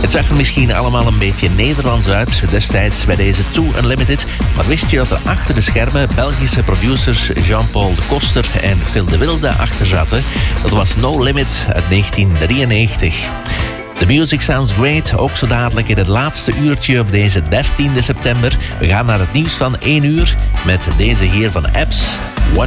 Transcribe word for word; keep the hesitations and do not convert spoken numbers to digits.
Het zag er misschien allemaal een beetje Nederlands uit destijds bij deze Too Unlimited. Maar wist je dat er achter de schermen Belgische producers Jean-Paul de Koster en Phil de Wilde achter zaten? Dat was No Limit uit negentien drieënnegentig. The Music Sounds Great, ook zo dadelijk in het laatste uurtje op deze dertiende september. We gaan naar het nieuws van één uur met deze heer van Apps.